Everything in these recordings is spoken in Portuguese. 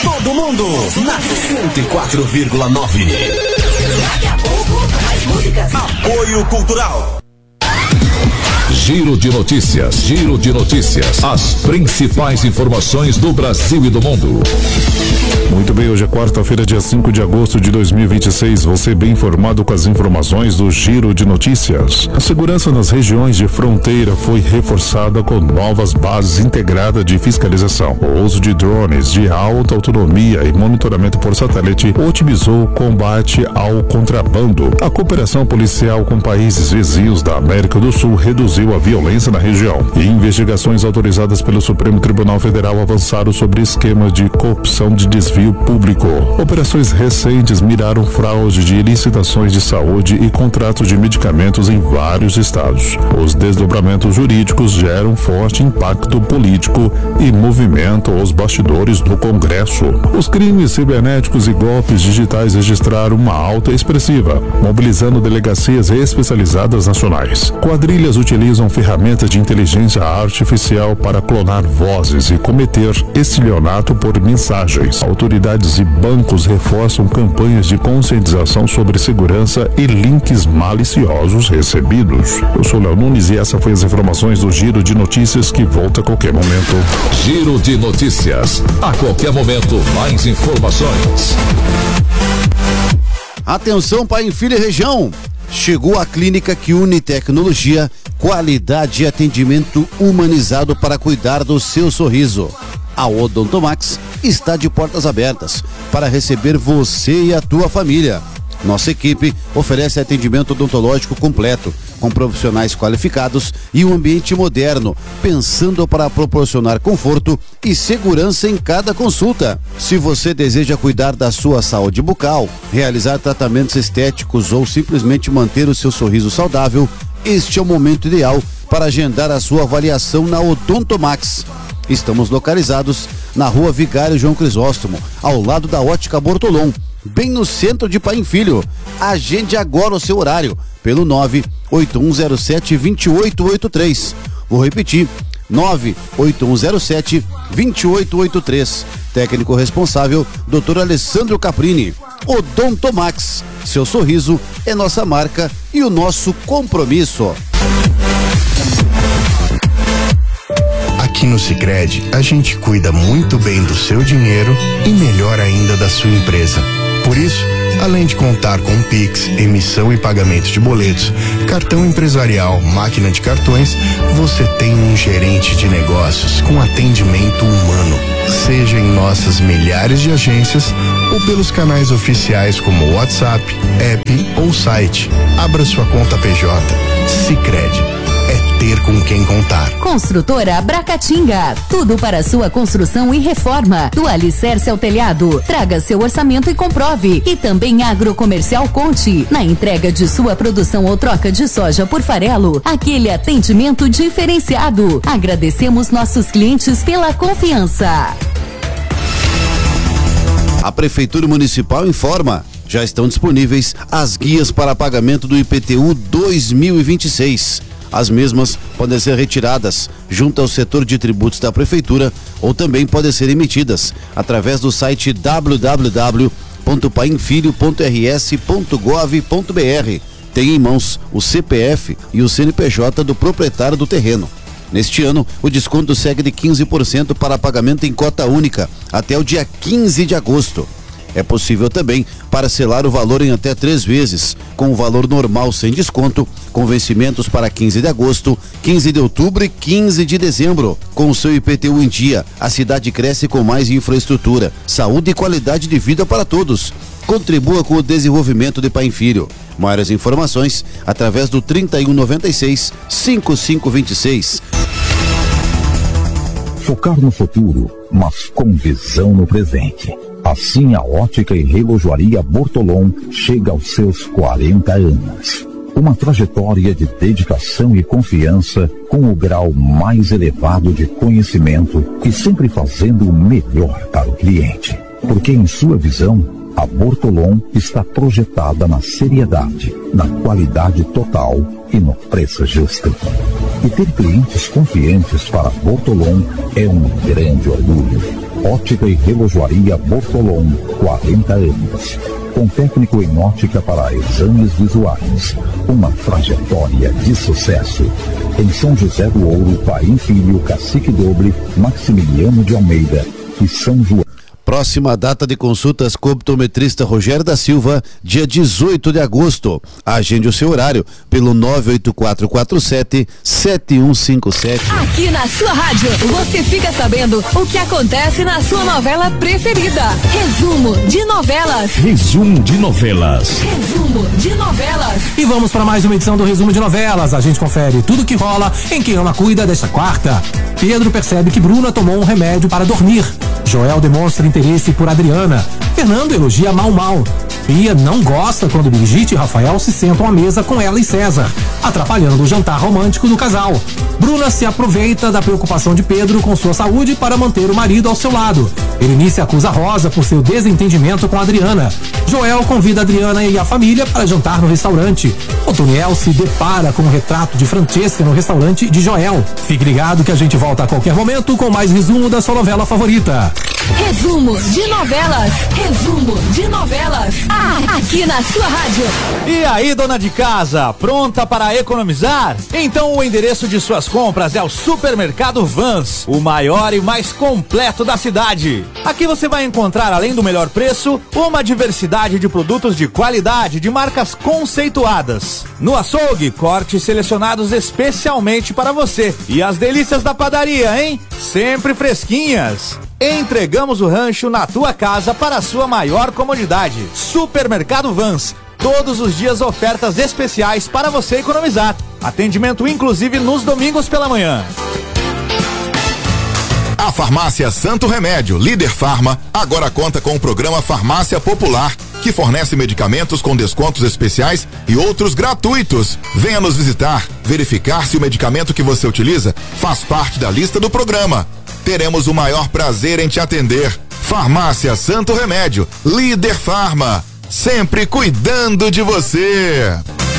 todo mundo na 104,9. Daqui a pouco, mais músicas. Apoio Cultural. Giro de notícias. Giro de notícias. As principais informações do Brasil e do mundo. Muito bem, hoje é quarta-feira, dia 5 de agosto de 2026. Você bem informado com as informações do Giro de Notícias. A segurança nas regiões de fronteira foi reforçada com novas bases integradas de fiscalização. O uso de drones de alta autonomia e monitoramento por satélite otimizou o combate ao contrabando. A cooperação policial com países vizinhos da América do Sul reduziu a violência na região. E investigações autorizadas pelo Supremo Tribunal Federal avançaram sobre esquemas de corrupção de desvio público. Operações recentes miraram fraude de licitações de saúde e contratos de medicamentos em vários estados. Os desdobramentos jurídicos geram forte impacto político e movimentam os bastidores do Congresso. Os crimes cibernéticos e golpes digitais registraram uma alta expressiva, mobilizando delegacias especializadas nacionais. Quadrilhas utilizam ferramentas de inteligência artificial para clonar vozes e cometer estelionato por mensagens. Autoridades e bancos reforçam campanhas de conscientização sobre segurança e links maliciosos recebidos. Eu sou Léo Nunes e essa foi as informações do Giro de Notícias, que volta a qualquer momento. Giro de Notícias. A qualquer momento, mais informações. Atenção, pai e filha região. Chegou a clínica que une tecnologia, qualidade e atendimento humanizado para cuidar do seu sorriso. A Odontomax está de portas abertas para receber você e a tua família. Nossa equipe oferece atendimento odontológico completo, com profissionais qualificados e um ambiente moderno, pensando para proporcionar conforto e segurança em cada consulta. Se você deseja cuidar da sua saúde bucal, realizar tratamentos estéticos ou simplesmente manter o seu sorriso saudável, este é o momento ideal para agendar a sua avaliação na Odontomax. Estamos localizados na Rua Vigário João Crisóstomo, ao lado da Ótica Bortolom, bem no centro de Paim Filho. Agende agora o seu horário pelo 98107-2883. Vou repetir, 98107-2883. Técnico responsável, Dr. Alessandro Caprini. Odontomax, seu sorriso é nossa marca e o nosso compromisso. Aqui no Sicredi, a gente cuida muito bem do seu dinheiro e melhor ainda da sua empresa. Por isso, além de contar com Pix, emissão e pagamento de boletos, cartão empresarial, máquina de cartões, você tem um gerente de negócios com atendimento humano, seja em nossas milhares de agências ou pelos canais oficiais como WhatsApp, app ou site. Abra sua conta PJ. Sicredi. É ter com quem contar. Construtora Bracatinga. Tudo para sua construção e reforma. Do alicerce ao telhado. Traga seu orçamento e comprove. E também Agrocomercial Conte. Na entrega de sua produção ou troca de soja por farelo, aquele atendimento diferenciado. Agradecemos nossos clientes pela confiança. A Prefeitura Municipal informa: já estão disponíveis as guias para pagamento do IPTU 2026. As mesmas podem ser retiradas junto ao setor de tributos da Prefeitura ou também podem ser emitidas através do site www.paimfilho.rs.gov.br. Tem em mãos o CPF e o CNPJ do proprietário do terreno. Neste ano, o desconto segue de 15% para pagamento em cota única até o dia 15 de agosto. É possível também parcelar o valor em até 3 vezes, com o valor normal sem desconto, com vencimentos para 15 de agosto, 15 de outubro e 15 de dezembro. Com o seu IPTU em dia, a cidade cresce com mais infraestrutura, saúde e qualidade de vida para todos. Contribua com o desenvolvimento de Paim Filho. Maiores informações através do 3196-5526. Focar no futuro, mas com visão no presente. Assim, a Ótica e Relojoaria Bortolom chega aos seus 40 anos. Uma trajetória de dedicação e confiança com o grau mais elevado de conhecimento e sempre fazendo o melhor para o cliente. Porque em sua visão, a Bortolom está projetada na seriedade, na qualidade total e no preço justo. E ter clientes confiantes para a Bortolom é um grande orgulho. Ótica e Relojoaria Bortolom, 40 anos. Com técnico em ótica para exames visuais. Uma trajetória de sucesso. Em São José do Ouro, Paim Filho, Cacique Doble, Maximiliano de Almeida e São João. Próxima data de consultas com o optometrista Rogério da Silva, dia 18 de agosto. Agende o seu horário pelo 98447-7157. Aqui na sua rádio, você fica sabendo o que acontece na sua novela preferida. Resumo de novelas. Resumo de novelas. Resumo de novelas. E vamos para mais uma edição do Resumo de Novelas. A gente confere tudo que rola em Quem Ama Cuida desta quarta. Pedro percebe que Bruna tomou um remédio para dormir. Joel demonstra interesse por Adriana. Fernando elogia Mal. Pia não gosta quando Brigitte e Rafael se sentam à mesa com ela e César, atrapalhando o jantar romântico do casal. Bruna se aproveita da preocupação de Pedro com sua saúde para manter o marido ao seu lado. Berenice acusa Rosa por seu desentendimento com Adriana. Joel convida Adriana e a família para jantar no restaurante. Otoniel se depara com o retrato de Francesca no restaurante de Joel. Fique ligado que a gente volta a qualquer momento com mais resumo da sua novela favorita. Resumo de novelas. Resumo de novelas. Aqui na sua rádio. E aí, dona de casa, pronta para economizar? Então o endereço de suas compras é o Supermercado Vans, o maior e mais completo da cidade. Aqui você vai encontrar, além do melhor preço, uma diversidade de produtos de qualidade de marcas conceituadas. No açougue, cortes selecionados especialmente para você. E as delícias da padaria, hein? Sempre fresquinhas. Entregamos o rancho na tua casa para a sua maior comodidade. Supermercado Vans. Todos os dias ofertas especiais para você economizar. Atendimento inclusive nos domingos pela manhã. A Farmácia Santo Remédio, Líder Farma, agora conta com o programa Farmácia Popular, que fornece medicamentos com descontos especiais e outros gratuitos. Venha nos visitar, verificar se o medicamento que você utiliza faz parte da lista do programa. Teremos o maior prazer em te atender. Farmácia Santo Remédio, Líder Farma, sempre cuidando de você.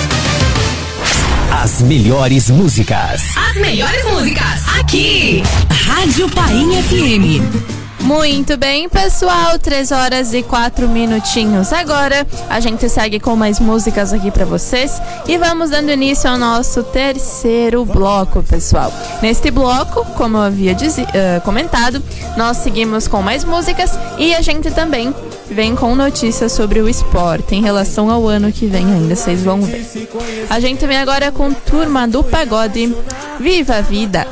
As melhores músicas. As melhores músicas. Aqui. Rádio Paim FM. Muito bem, pessoal, 3h04 agora. A gente segue com mais músicas aqui pra vocês e vamos dando início ao nosso terceiro bloco, pessoal. Neste bloco, como eu havia comentado, nós seguimos com mais músicas e a gente também vem com notícias sobre o esporte em relação ao ano que vem ainda, vocês vão ver. A gente vem agora com Turma do Pagode, Viva a Vida.